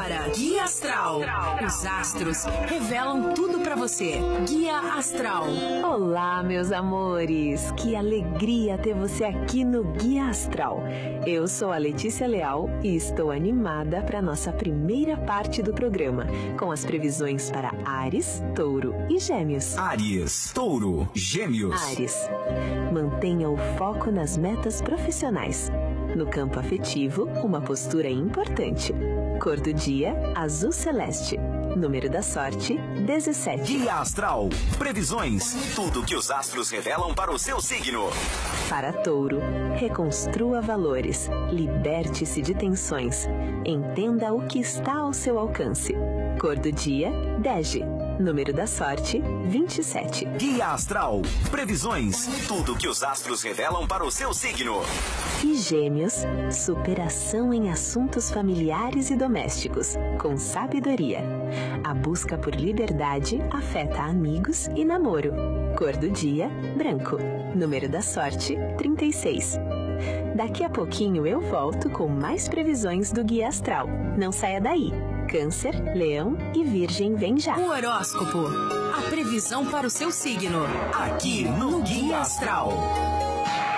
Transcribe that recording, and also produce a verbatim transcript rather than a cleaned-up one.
agora, Guia Astral. Os astros revelam tudo pra você. Guia Astral. Olá, meus amores. Que alegria ter você aqui no Guia Astral. Eu sou a Letícia Leal e estou animada para nossa primeira parte do programa, com as previsões para Áries, Touro e Gêmeos. Áries, Touro, Gêmeos. Áries, mantenha o foco nas metas profissionais. No campo afetivo, uma postura importante. Cor do dia, azul celeste. Número da sorte, dezessete. Guia Astral. Previsões. Tudo que os astros revelam para o seu signo. Para Touro, reconstrua valores. Liberte-se de tensões. Entenda o que está ao seu alcance. Cor do dia, bege. Número da sorte, vinte e sete. Guia Astral. Previsões. Tudo que os astros revelam para o seu signo. E Gêmeos, superação em assuntos familiares e domésticos, com sabedoria. A busca por liberdade afeta amigos e namoro. Cor do dia, branco. Número da sorte, trinta e seis. Daqui a pouquinho eu volto com mais previsões do Guia Astral. Não saia daí. Câncer, Leão e Virgem vem já. O horóscopo. A previsão para o seu signo. Aqui no Guia Astral.